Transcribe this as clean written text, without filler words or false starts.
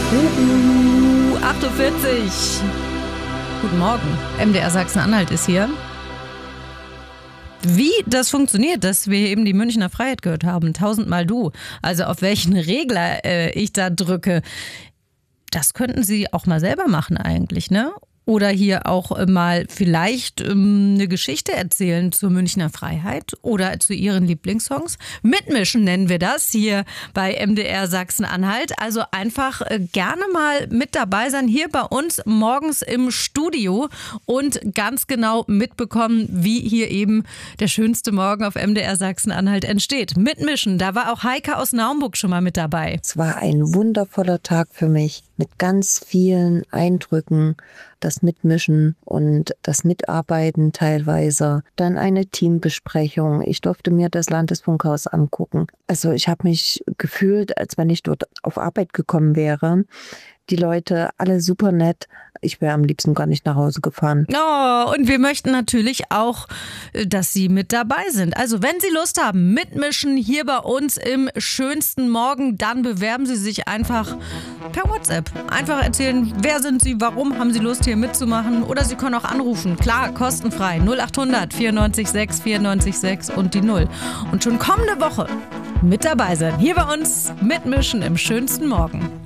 8:40 Uhr. Guten Morgen. MDR Sachsen-Anhalt ist hier. Wie das funktioniert, dass wir eben die Münchner Freiheit gehört haben, 1000-mal du, also auf welchen Regler ich da drücke, das könnten Sie auch mal selber machen eigentlich, ne? Oder hier auch mal vielleicht eine Geschichte erzählen zur Münchner Freiheit oder zu Ihren Lieblingssongs. Mitmischen nennen wir das hier bei MDR Sachsen-Anhalt. Also einfach gerne mal mit dabei sein hier bei uns morgens im Studio und ganz genau mitbekommen, wie hier eben der schönste Morgen auf MDR Sachsen-Anhalt entsteht. Mitmischen, da war auch Heike aus Naumburg schon mal mit dabei. Es war ein wundervoller Tag für mich mit ganz vielen Eindrücken. Das Mitmischen und das Mitarbeiten teilweise. Dann eine Teambesprechung. Ich durfte mir das Landesfunkhaus angucken. Also ich habe mich gefühlt, als wenn ich dort auf Arbeit gekommen wäre. Die Leute, alle super nett. Ich wäre am liebsten gar nicht nach Hause gefahren. Oh, und wir möchten natürlich auch, dass Sie mit dabei sind. Also wenn Sie Lust haben, mitmischen hier bei uns im schönsten Morgen, dann bewerben Sie sich einfach per WhatsApp. Einfach erzählen, wer sind Sie, warum haben Sie Lust hier mitzumachen, oder Sie können auch anrufen. Klar, kostenfrei. 0800 94 6 94 6 und die 0. Und schon kommende Woche mit dabei sein. Hier bei uns mitmischen im schönsten Morgen.